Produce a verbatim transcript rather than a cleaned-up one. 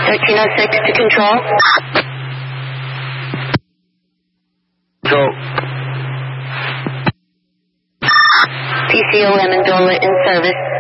thirteen oh six to control. Control. P C O Amendola in service.